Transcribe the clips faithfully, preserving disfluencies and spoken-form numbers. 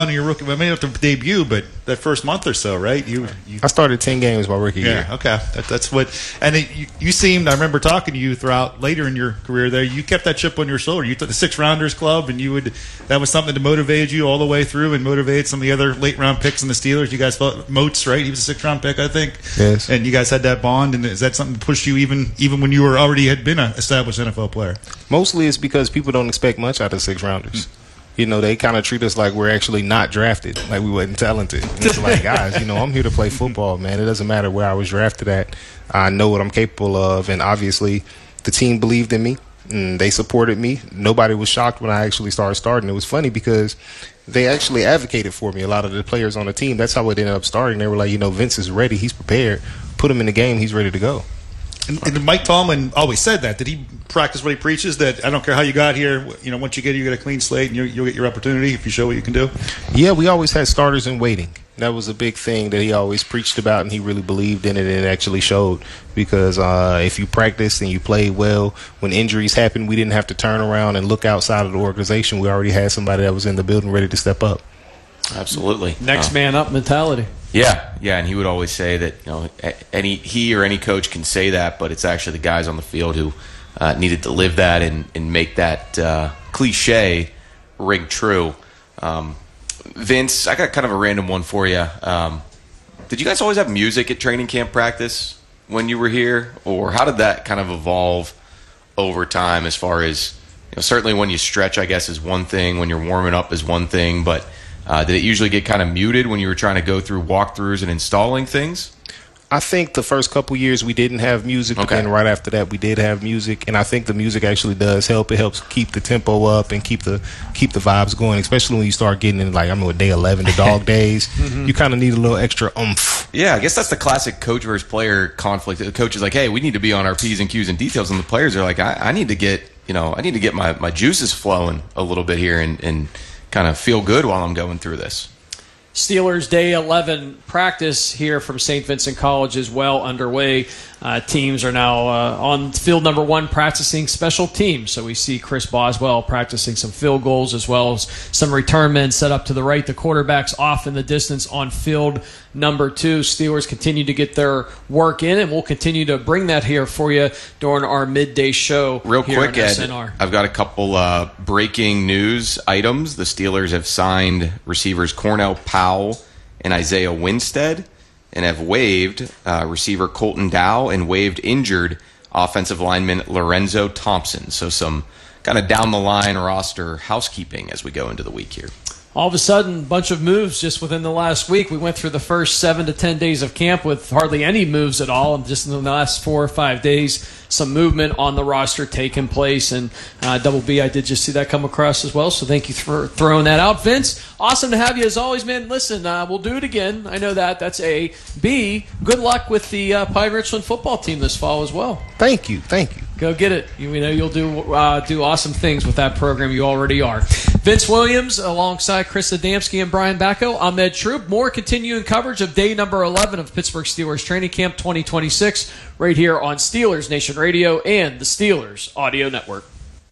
on your rookie, I mean, not the debut, but that first month or so, right? You, you I started ten games my rookie yeah, year. okay, that, that's what. And it, you, you seemed. I remember talking to you throughout later in your career. There, you kept that chip on your shoulder. You took the six rounders club, and you would. That was something that motivated you all the way through, and motivated some of the other late round picks in the Steelers. You guys felt Moats, right? He was a six round pick, I think. Yes. And you guys had that bond. And is that something that pushed you even even when you were already had been an established N F L player? Mostly it's because people don't expect much out of six rounders. Mm. You know, they kind of treat us like we're actually not drafted, like we wasn't talented. And it's like, guys, you know, I'm here to play football, man. It doesn't matter where I was drafted at. I know what I'm capable of, and obviously the team believed in me, and they supported me. Nobody was shocked when I actually started starting. It was funny because they actually advocated for me, a lot of the players on the team. That's how it ended up starting. They were like, you know, Vince is ready. He's prepared. Put him in the game. He's ready to go. And, and Mike Tomlin always said that. Did he practice what he preaches? That I don't care how you got here. You know, once you get here, you get a clean slate, and you'll, you'll get your opportunity if you show what you can do. Yeah, we always had starters in waiting. That was a big thing that he always preached about, and he really believed in it, and it actually showed. Because uh, if you practiced and you played well, when injuries happened, we didn't have to turn around and look outside of the organization. We already had somebody that was in the building ready to step up. Absolutely. Next uh, man up mentality. Yeah, yeah, and he would always say that, you know, any he or any coach can say that, but it's actually the guys on the field who uh, needed to live that and, and make that uh, cliche ring true. Um, Vince, I got kind of a random one for you. Um, did you guys always have music at training camp practice when you were here, or how did that kind of evolve over time? As far as, you know, certainly when you stretch, I guess, is one thing. When you're warming up is one thing, but Uh, did it usually get kind of muted when you were trying to go through walkthroughs and installing things? I think the first couple years we didn't have music, okay. But then right after that we did have music, and I think the music actually does help. It helps keep the tempo up and keep the keep the vibes going, especially when you start getting in, like, I mean, with day eleven, the dog days. Mm-hmm. You kind of need a little extra oomph. Yeah, I guess that's the classic coach versus player conflict. The coach is like, hey, we need to be on our P's and Q's and details, and the players are like, I, I need to get, you know, I need to get my, my juices flowing a little bit here and, and kind of feel good while I'm going through this. Steelers Day eleven practice here from Saint Vincent College is well underway. Uh, teams are now uh, on field number one practicing special teams. So we see Chris Boswell practicing some field goals as well as some return men set up to the right. The quarterback's off in the distance on field number two. Steelers continue to get their work in, and we'll continue to bring that here for you during our midday show. Real here quick, on Ed, S N R. I've got a couple uh, breaking news items. The Steelers have signed receivers Cornell Powell and Isaiah Winstead, and have waived uh, receiver Colton Dow and waived injured offensive lineman Lorenzo Thompson. So some kind of down-the-line roster housekeeping as we go into the week here. All of a sudden, a bunch of moves just within the last week. We went through the first seven to ten days of camp with hardly any moves at all. And just in the last four or five days, some movement on the roster taking place. And uh, Double B, I did just see that come across as well. So thank you for throwing that out. Vince, awesome to have you as always, man. Listen, uh, we'll do it again. I know that. That's A. B, good luck with the uh, Pine Richland football team this fall as well. Thank you. Thank you. Go get it. You know you'll do uh, do awesome things with that program. You already are. Vince Williams alongside Chris Adamski and Brian Bacco. I'm Ed Troop. More continuing coverage of day number eleven of Pittsburgh Steelers Training Camp twenty twenty-six right here on Steelers Nation Radio and the Steelers Audio Network.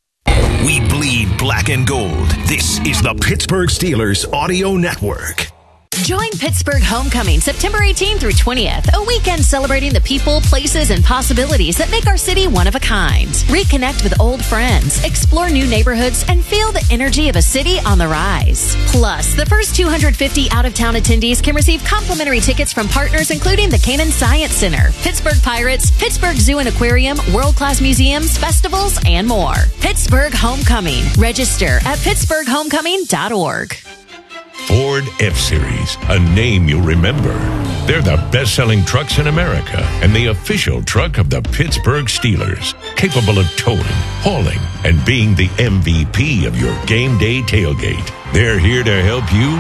We bleed black and gold. This is the Pittsburgh Steelers Audio Network. Join Pittsburgh Homecoming September eighteenth through twentieth, a weekend celebrating the people, places, and possibilities that make our city one of a kind. Reconnect with old friends, explore new neighborhoods, and feel the energy of a city on the rise. Plus, the first two hundred fifty out-of-town attendees can receive complimentary tickets from partners including the Kanan Science Center, Pittsburgh Pirates, Pittsburgh Zoo and Aquarium, world-class museums, festivals, and more. Pittsburgh Homecoming. Register at pittsburgh homecoming dot org. Ford F-Series, a name you'll remember. They're the best-selling trucks in America and the official truck of the Pittsburgh Steelers, capable of towing, hauling, and being the M V P of your game day tailgate. They're here to help you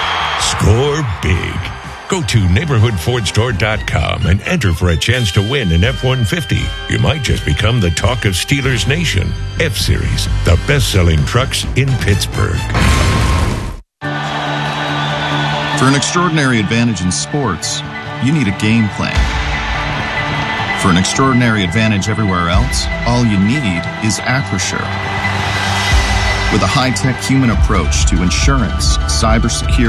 score big. Go to neighborhood ford store dot com and enter for a chance to win an F one fifty. You might just become the talk of Steelers Nation. F-Series, the best-selling trucks in Pittsburgh. For an extraordinary advantage in sports, you need a game plan. For an extraordinary advantage everywhere else, all you need is Acrisure. With a high-tech human approach to insurance, cybersecurity,